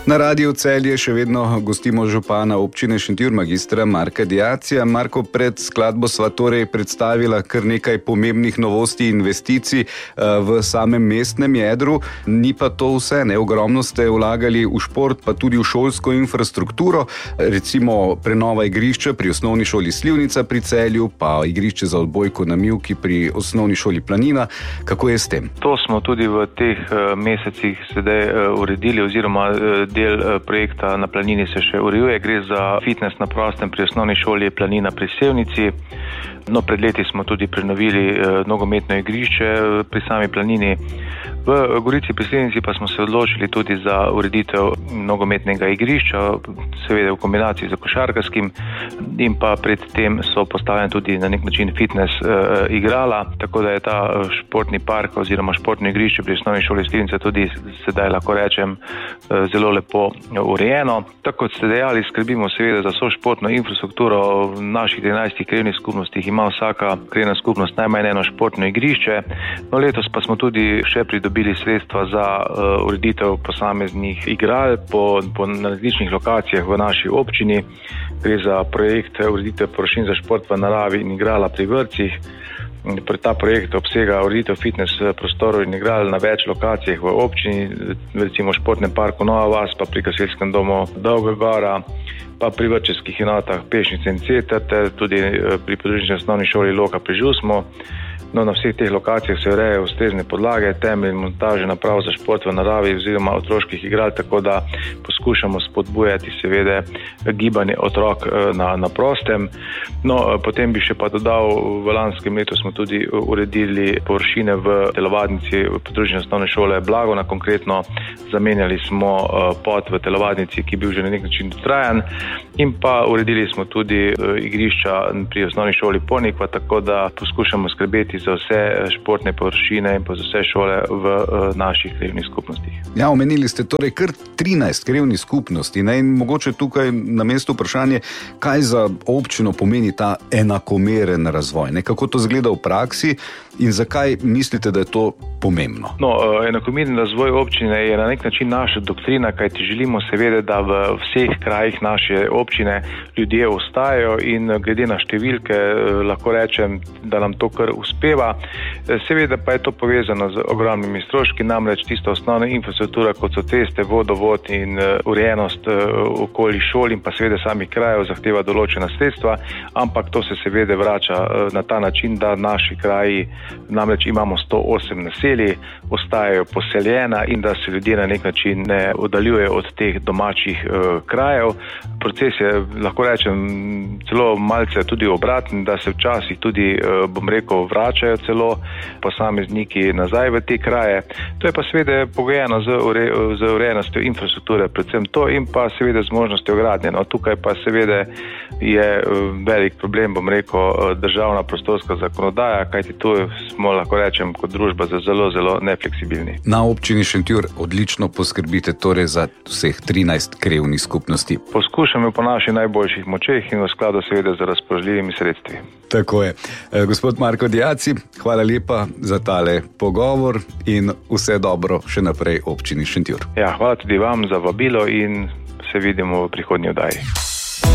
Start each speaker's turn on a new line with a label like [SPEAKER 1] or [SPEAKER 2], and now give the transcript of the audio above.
[SPEAKER 1] Na Radiu Celje še vedno gostimo župana občine Šentjur, magistra Marka Diacija. Marko, pred skladbo sva torej predstavila kar nekaj pomembnih novosti in investicij v samem mestnem jedru. Ni pa to vse, ne? Ogromno ste vlagali v šport, pa tudi v šolsko infrastrukturo. Recimo prenova igrišča pri osnovni šoli Slivnica pri Celju, pa igrišče za odbojko na Mivki pri osnovni šoli Planina. Kako je s tem?
[SPEAKER 2] To smo tudi v teh mesecih sedaj uredili, oziroma del projekta na Planini se še urejuje. Gre za fitness na prostem pri osnovni šoli Planina pri Sevnici. No, pred leti smo tudi prenovili nogometno igrišče pri sami Planini. V Gorici pri Sevnici pa smo se odločili tudi za ureditev nogometnega igrišča, seveda v kombinaciji z košarkarskim, in pa pred tem so postavljeni tudi na nek način fitness igrala, tako da je ta športni park oziroma športno igrišče pri osnovni šoli Slivnica tudi sedaj, lahko rečem, zelo lepo urejeno. Tako kot ste dejali, skrbimo seveda za vso športno infrastrukturo. V naših 13 krajevnih skupnostih ima vsaka krajevna skupnost najmanj eno športno igrišče. No, letos pa smo tudi še pridobili sredstva za ureditev posameznih igral po različnih lokacijah v naši občini. Gre za projekt ureditev površin za šport v naravi in igrala pri vrtcih. Ta projekt obsega ureditev fitness prostorov in igral na več lokacijah v občini, recimo v športnem parku Nova vas, pa pri gasilskem domu Dolga Gora, pa pri vrtčevskih enotah Pešnice in Ceter, ter tudi pri podružnični osnovni šoli Loka pri Žusmu. No, na vseh teh lokacijah se urejajo ustrezne podlage, temelj in montaže naprav za šport v naravi oziroma otroških igral, tako da poskušamo spodbujati seveda gibanje otrok na prostem. No, potem bi še pa dodal, v lanskem letu smo tudi uredili površine v telovadnici podružnične osnovne šole Blagona, konkretno zamenjali smo pod v telovadnici, ki je bil že na nek način dotrajan, in pa uredili smo tudi igrišča pri osnovni šoli Ponikva, tako da poskušamo skrbeti za vse športne površine in pa za vse šole v naših krajevnih skupnostih.
[SPEAKER 1] Ja, omenili ste torej kar 13 krajevnih skupnosti, ne? In mogoče tukaj na mestu vprašanje, kaj za občino pomeni ta enakomeren razvoj, ne? Kako to zgleda v praksi in zakaj mislite, da je to pomembno?
[SPEAKER 2] No, enakomeren razvoj občine je na nek način naša doktrina, kajti želimo seveda, da v vseh krajih naše občine ljudje ostajajo, in glede na številke lahko rečem, da nam to kar uspeva. Seveda pa je to povezano z ogromnimi stroški, namreč tista osnovna infrastruktura, kot so ceste, vodovod in urejenost okoli šol in pa seveda samih krajev zahteva določena sredstva, ampak to se seveda vrača na ta način, da naši kraji, namreč imamo 108 naselij, ostajajo poseljena in da se ljudje na nek način ne oddaljujejo od teh domačih krajev. Proces je, lahko rečem, celo malce tudi obraten, da se včasih tudi, bom rekel, vračajo celo posamezniki nazaj v te kraje. To je pa seveda pogojeno z urejenostjo infrastrukture, predvsem to, in pa seveda z možnostjo gradnje. No, tukaj pa seveda je velik problem, bom rekel, državna prostorska zakonodaja, kajti tu smo, lahko rečem, kot družba zelo, zelo nefleksibilni.
[SPEAKER 1] Na občini Šentjur odlično poskrbite torej za vseh 13 krajevnih skupnosti.
[SPEAKER 2] Poskušamo po naših najboljših močeh in v skladu seveda z razpoložljivimi sredstvi.
[SPEAKER 1] Tako je. Gospod Marko Diaci, hvala lepa za tale pogovor in vse dobro še naprej občini Šentjur.
[SPEAKER 2] Ja, hvala tudi vam za vabilo in se vidimo v prihodnji oddaji.